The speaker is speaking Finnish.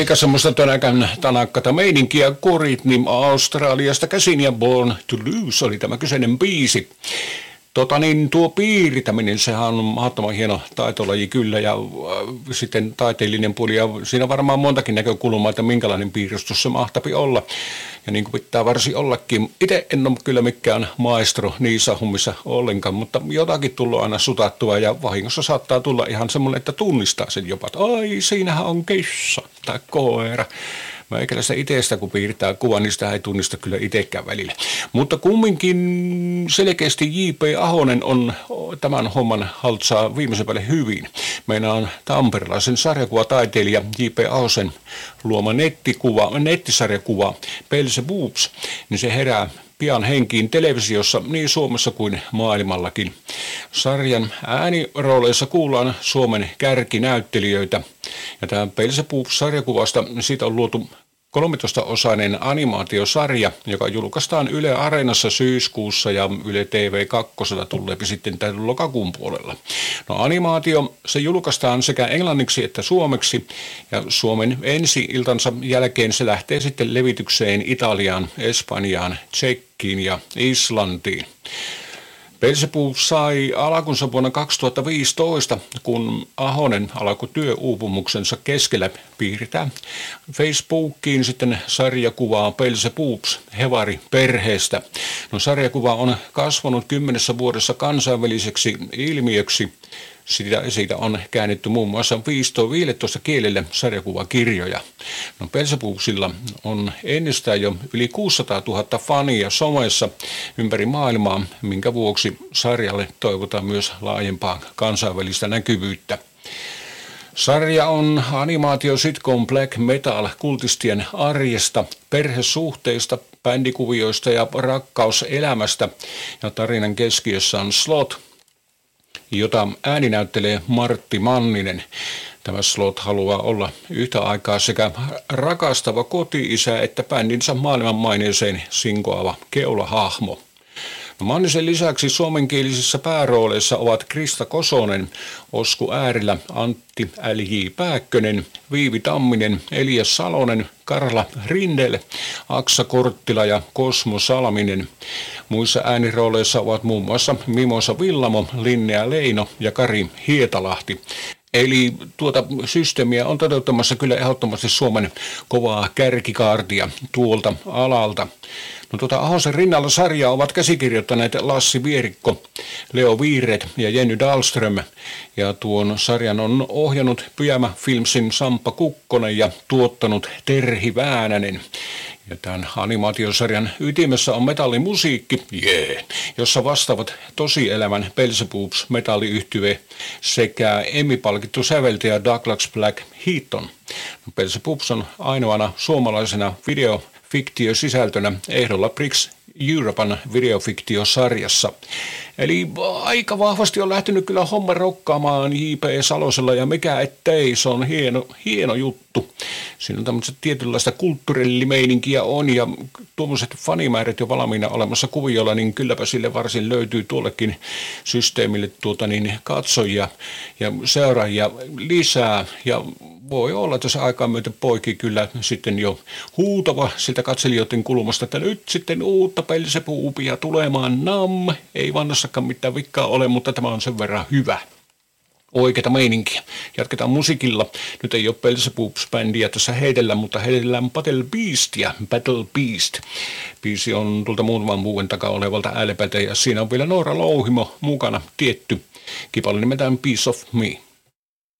eikä semmoista tönäkän tanakkata meininkiä. Korit, niin Australiasta käsin ja Born to Lose oli tämä kyseinen biisi. Tuo piirtäminen, sehän on mahdottoman hieno taitolaji kyllä ja sitten taiteellinen puoli ja siinä varmaan montakin näkökulmaa, että minkälainen piirustus se mahtapi olla. Ja niin kuin pitää varsin ollakin. Itse en ole kyllä mikään maestro niissä hommissa ollenkaan, mutta jotakin tullut aina sutattua ja vahingossa saattaa tulla ihan semmoinen, että tunnistaa sen jopa, että ai siinähän on kissa tai koira. Meikäläistä itsestä, kun piirtää kuvan, niin sitä ei tunnista kyllä itsekään välillä. Mutta kumminkin selkeästi J.P. Ahonen on tämän homman haltsaa viimeisen päälle hyvin. Meillä on tamperelaisen sarjakuvataiteilija J.P. Ahosen luoma nettisarjakuva Beelzebubs, niin se herää pian henkiin televisiossa niin Suomessa kuin maailmallakin. Sarjan äänirooleissa kuullaan Suomen kärkinäyttelijöitä. Ja tämä Beelzebubs-sarjakuvasta, siitä on luotu 13-osainen animaatiosarja, joka julkaistaan Yle Areenassa syyskuussa ja Yle TV2 tuleepi sitten tämän lokakuun puolella. No animaatio, se julkaistaan sekä englanniksi että suomeksi ja Suomen ensi-iltansa jälkeen se lähtee sitten levitykseen Italiaan, Espanjaan, Tsekkiin ja Islantiin. Beelzebub sai alkunsa vuonna 2015, kun Ahonen alkoi työuupumuksensa keskellä piirtää Facebookiin sitten sarjakuvaa Beelzebubs Hevari perheestä. No, sarjakuva on kasvanut 10 vuodessa kansainväliseksi ilmiöksi. Siitä on käännetty muun muassa 15 kielelle sarjakuvakirjoja. No, Beelzebubsilla on ennestään jo yli 600 000 fania somessa ympäri maailmaa, minkä vuoksi sarjalle toivotaan myös laajempaa kansainvälistä näkyvyyttä. Sarja on animaatio-sitcom black metal kultistien arjesta, perhesuhteista, bändikuvioista ja rakkauselämästä. Ja tarinan keskiössä on Slot, jota ääni näyttelee Martti Manninen. Tämä Slot haluaa olla yhtä aikaa sekä rakastava koti-isä että bändinsä maailmanmaineeseen sinkoava keulahahmo. No, Mannisen lisäksi suomenkielisissä päärooleissa ovat Krista Kosonen, Osku Äärilä, Antti L.J. Pääkkönen, Viivi Tamminen, Elias Salonen, Karla Rindel, Aksa Korttila ja Kosmo Salminen. Muissa äänirooleissa ovat muun muassa Mimosa Villamo, Linnea Leino ja Kari Hietalahti. Eli tuota systeemiä on toteuttamassa kyllä ehdottomasti Suomen kovaa kärkikaartia tuolta alalta. No, Ahosen rinnalla sarjaa ovat käsikirjoittaneet Lassi Vierikko, Leo Viiret ja Jenny Dahlström. Ja tuon sarjan on ohjannut Pyjämä Filmsin Samppa Kukkonen ja tuottanut Terhi Väänänen. Ja tämän animaatiosarjan ytimessä on metallimusiikki, jossa vastaavat tosielämän Beelzebubs metalliyhtye sekä Emmy-palkittu säveltäjä Douglas Black Heaton. Beelzebubs on ainoana suomalaisena videofiktiosisältönä ehdolla Prix Europan videofiktiosarjassa. Eli aika vahvasti on lähtenyt kyllä homma rokkaamaan J.P. Salosella ja mikä ettei, se on hieno juttu. Siinä on tämmöistä tietynlaista kulttuurillimeininkiä on ja tuommoiset fanimäärät jo valmiina olemassa kuviolla, niin kylläpä sille varsin löytyy tuollekin systeemille katsojia ja seuraajia lisää ja voi olla, että se aikaa myöten poikii kyllä sitten jo huutava siltä katselijoiden kulmasta, että nyt sitten uutta Beelzebubia tulemaan ei vannossakaan mitään vikkaa ole, mutta tämä on sen verran hyvä. Oikeata meininkiä. Jatketaan musiikilla. Nyt ei ole Beelzebubs-bändiä tässä heidellä, mutta heidellään Battle Beast. Biisi on tuolta muutaman vuoden takaa olevalta LP:ltä ja siinä on vielä Noora Louhimo mukana tietty. Kipale nimetään Piece of Me.